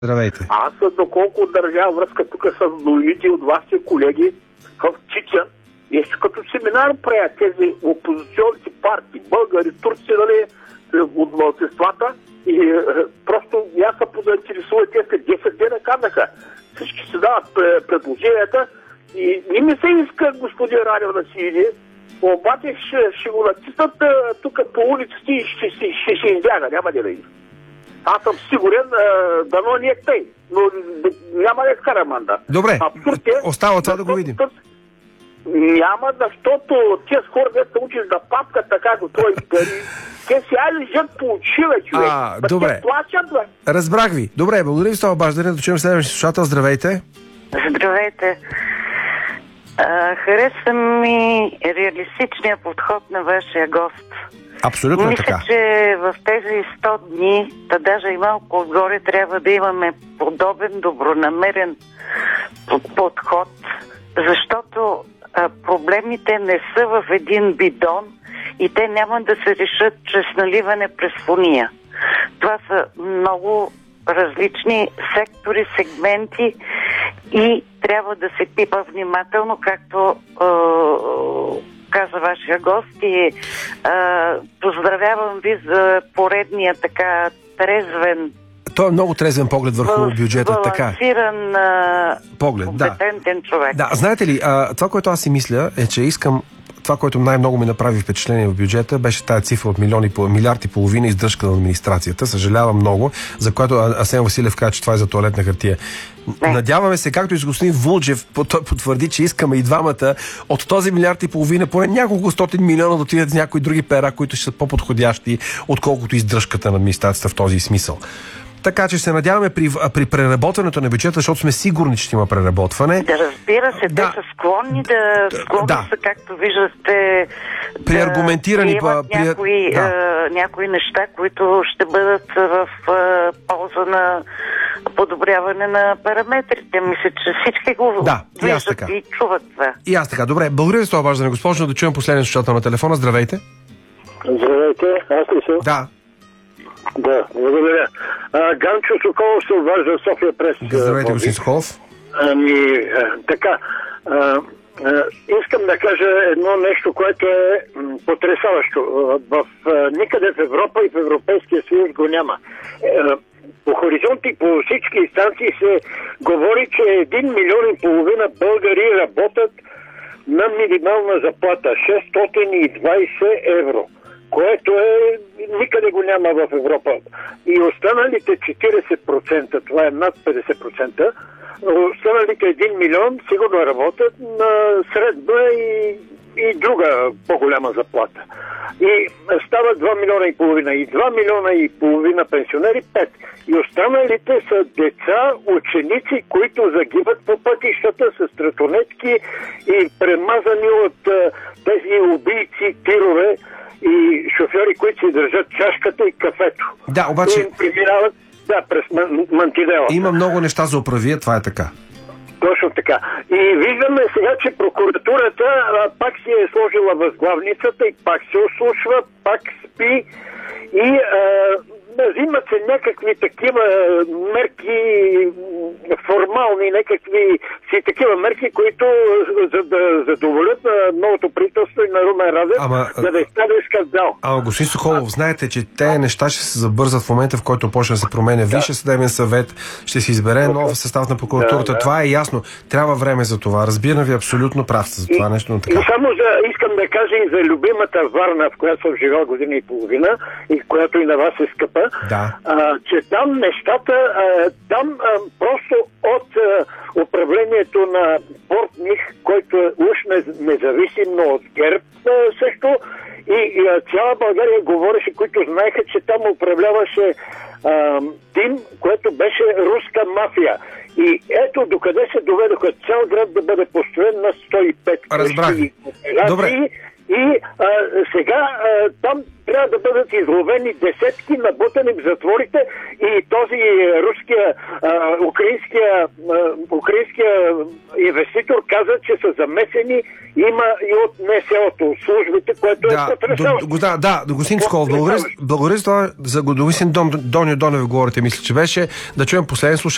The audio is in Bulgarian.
Здравейте. Аз доколко държа връзка тук с новите от вашите колеги в Чича, нещо като семинар правя тези опозиционните партии, българи, турци, нали, от мълцинствата и просто аз се позаинтересува, те след 10 дена казаха. Всички се дават предложенията и не ми се иска господин Радев да си иде, обаче ще го натиснат тук по улиците и ще избяга, няма да иде. Аз съм сигурен, дано не е тъй, но няма да изкара манда. Добре, остава това да го видим. Няма, защото тези хора, да се учиш да папкат така го той пари, те сега лежат по очила, човек. Добре. Те плачат, бе. Разбрах ви. Добре, благодаря ви за това обаждане. Да чуем следващия слушател. Здравейте. Здравейте. Хареса ми реалистичния подход на вашия гост. Абсолютно Мисля, така. че в тези 100 дни, да даже и малко отгоре, трябва да имаме подобен, добронамерен подход, защото проблемите не са в един бидон и те няма да се решат чрез наливане през фуния. Това са много различни сектори, сегменти и трябва да се пипа внимателно, както каза вашия гост, и поздравявам ви за поредния така трезвен, той е много трезвен поглед върху бюджета. балансиран, поглед, компетентен човек. Да, знаете ли, това, което аз си мисля, е, че искам това, което най-много ми направи впечатление в бюджета, беше тая цифра от милиард и половина издръжка на администрацията. Съжалявам много, за което Асен Василев каза, че това е за тоалетна хартия. Надяваме се, както и с господин Вулчев, той потвърди, че искаме и двамата от този милиард и половина поне няколко стотин милиона да отидат в някои други пера, които ще са по-подходящи, отколкото издръжката на администрацията в този смисъл. Така че се надяваме при преработването на бюджета, защото сме сигурни, че ще има преработване. Да, разбира се, те са склонни са, както виждате, при аргументирани някои неща, които ще бъдат в полза на подобряване на параметрите. Мисля, че всички го виждат и чуват това. И аз така. Добре, благодаря за това обаждане, госпожо. Да чуем последния слушател на телефона. Здравейте. Здравейте, аз ли съм? Да. Да, благодаря. Ганчо Соколов се обажда в София прес. Здравейте, господин Соколов. Така. Искам да кажа едно нещо, което е потресаващо. Никъде в Европа и в Европейския съюз го няма. По хоризонт и по всички инстанции се говори, че 1,5 милиона българи работят на минимална заплата 620 евро. Което никъде го няма в Европа. И останалите 40%, това е над 50%, останалите 1 милион сигурно работят на средна и друга по-голяма заплата. И става 2,5 милиона. И 2,5 милиона пенсионери, 5. И останалите са деца, ученици, които загиват по пътищата с тротонетки и премазани от тези убийци, тирове и шофьори, които си държат чашката и кафето. Да, обаче... И им преминават през мантидела. Има много неща за оправие, това е така. Точно така. И виждаме сега, че прокуратурата пак си е сложила възглавницата и пак се ослушва, пак спи и взимат се някакви такива мерки, формални, някакви си такива мерки, които за да задоволят на новото правителство и на Румен Радев, за да изстане скандал. Господин Соколов, знаете, че те неща ще се забързат в момента, в който почне да се променя Висше съдебен съвет, ще се избере нов състав на прокуратурата. Това е ясно. Трябва време за това. Разбирам ви, абсолютно прав сте за това нещо. Но така. И само искам да кажа и за любимата Варна, в която съм живял година и половина и която и на вас е скъпа. Да. Че там нещата, просто от управлението на Портних, който е уж независим, но от ГЕРБ също, и цяла България говореше, които знаеха, че там управляваше тим, което беше руска мафия. И ето докъде се доведоха цял град да бъде построен на 105 къщи. Добре. И сега там трябва да бъдат изловени десетки, набутани в затворите и този украинския инвеститор каза, че са замесени, има и от НСО-то службите, което е потресаващо. Да, господин Сколов, благодаря за това, за господин Донев говорите, мисля, че беше. Да чуем последен слушател.